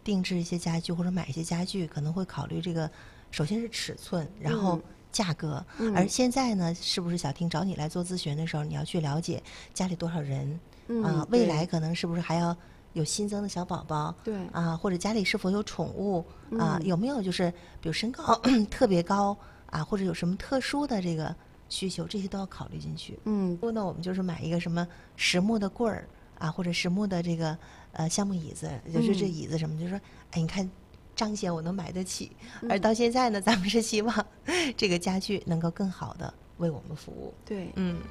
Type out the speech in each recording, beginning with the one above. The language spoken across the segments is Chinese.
定制一些家具或者买一些家具，可能会考虑这个，首先是尺寸，然后价格。而现在呢，是不是小婷找你来做咨询的时候，你要去了解家里多少人未来可能是不是还要有新增的小宝宝， 对或者家里是否有宠物有没有就是比如身高特别高或者有什么特殊的这个需求，这些都要考虑进去。那我们就是买一个什么实木的棍儿或者实木的这个橡木椅子，就是这椅子什么，就说哎，你看彰显我能买得起。而到现在呢，咱们是希望这个家具能够更好的为我们服务。 对，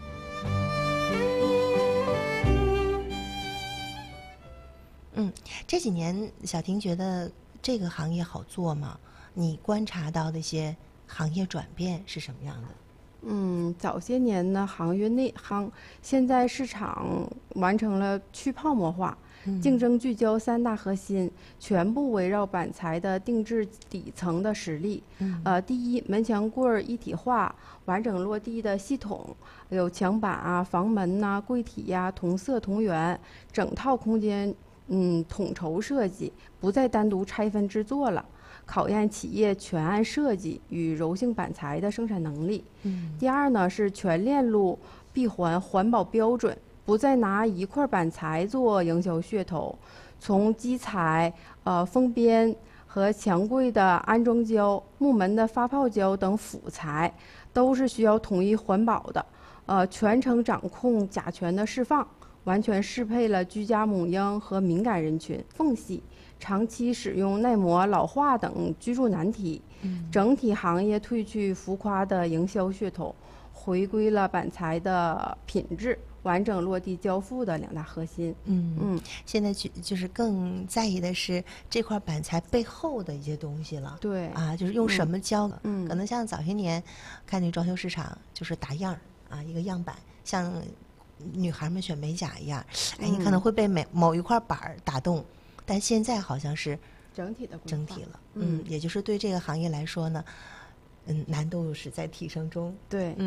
这几年小婷觉得这个行业好做吗？你观察到的一些行业转变是什么样的？ 早些年呢，现在市场完成了去泡沫化，竞争聚焦3大核心，全部围绕板材的定制底层的实力。第一，门墙柜儿一体化，完整落地的系统，有墙板房门柜体同色同源，整套空间统筹设计，不再单独拆分制作了。考验企业全案设计与柔性板材的生产能力。第二呢是全链路闭环环保标准，不再拿一块板材做营销噱头，从基材、封边和墙柜的安装胶、木门的发泡胶等辅材，都是需要统一环保的。全程掌控甲醛的释放，完全适配了居家母婴和敏感人群缝隙。长期使用耐磨、老化等居住难题，整体行业褪去浮夸的营销噱头，回归了板材的品质、完整落地交付的2大核心。 现在就是更在意的是这块板材背后的一些东西了。 对就是用什么胶，可能像早些年看那装修市场就是打样一个样板，像女孩们选美甲一样，你可能会被某一块板打动。但现在好像是整体了，也就是对这个行业来说呢，难度是在提升中。 对，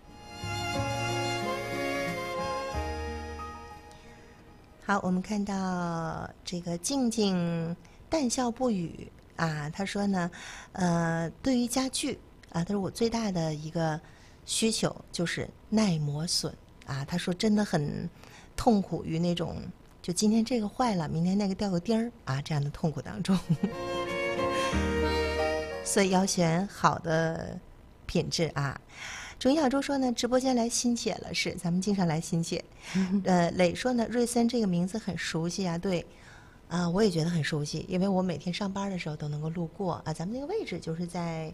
好，我们看到这个静静淡笑不语他说呢，对于家具他说我最大的一个需求就是耐磨损他说真的很痛苦于那种。就今天这个坏了，明天那个掉个钉儿这样的痛苦当中，所以要选好的品质钟小周说呢，直播间来新姐了，是咱们经常来新姐。磊说呢，瑞森这个名字很熟悉对我也觉得很熟悉，因为我每天上班的时候都能够路过咱们那个位置就是在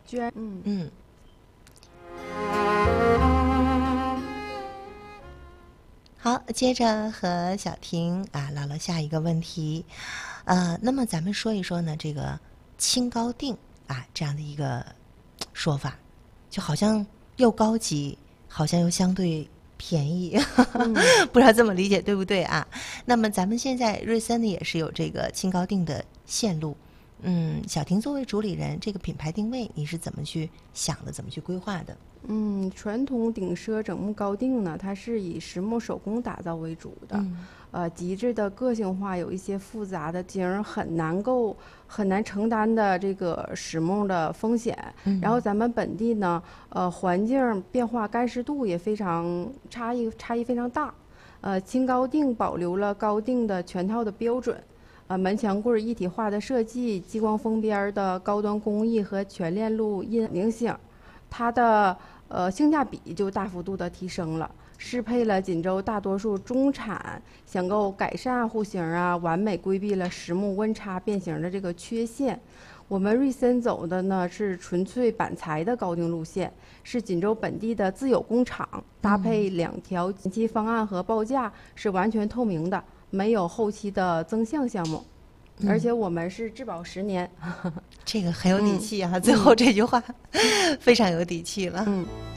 好，接着和小婷聊了下一个问题，那么咱们说一说呢，这个轻高定这样的一个说法，就好像又高级，好像又相对便宜，不知道这么理解对不对那么咱们现在瑞森呢也是有这个轻高定的线路，小婷作为主理人，这个品牌定位你是怎么去想的，怎么去规划的？ 传统顶奢整木高定呢，它是以实木手工打造为主的，极致的个性化，有一些复杂的景很难承担的这个实木的风险。然后咱们本地呢，环境变化干湿度也非常差异非常大，轻高定保留了高定的全套的标准。门墙柜一体化的设计，激光封边的高端工艺和全链路印明星，它的性价比就大幅度的提升了，适配了锦州大多数中产想够改善户型完美规避了实木温差变形的这个缺陷。我们瑞森走的呢是纯粹板材的高定路线，是锦州本地的自有工厂，搭配2条前期方案和报价是完全透明的，没有后期的增项项目，而且我们是质保10年。 这个很有底气最后这句话非常有底气了。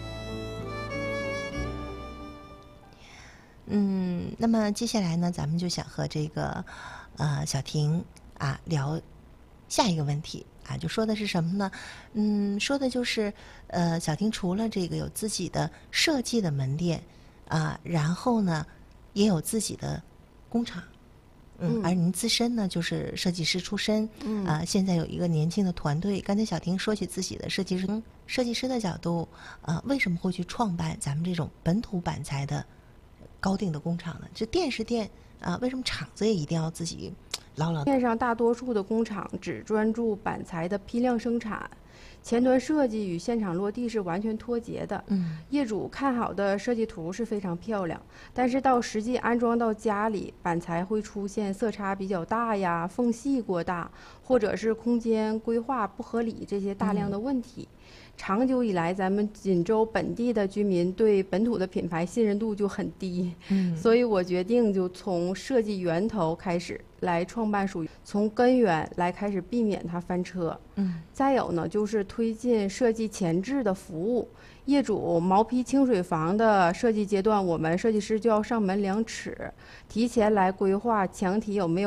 那么接下来呢，咱们就想和这个小婷聊下一个问题就说的是什么呢？说的就是小婷除了这个有自己的设计的门店然后呢也有自己的工厂而您自身呢就是设计师出身，现在有一个年轻的团队。刚才小婷说起自己的设计师的角度，为什么会去创办咱们这种本土板材的高定的工厂呢？这店是店为什么厂子也一定要自己牢牢？ 面上大多数的工厂只专注板材的批量生产。前端设计与现场落地是完全脱节的。业主看好的设计图是非常漂亮，但是到实际安装到家里，板材会出现色差比较大呀、缝隙过大，或者是空间规划不合理这些大量的问题。长久以来，咱们锦州本地的居民对本土的品牌信任度就很低，所以我决定就从设计源头开始来创办，属于从根源来开始避免它翻车。再有呢，就是推进设计前置的服务。业主毛坯清水房的设计阶段，我们设计师就要上门量尺，提前来规划墙体有没有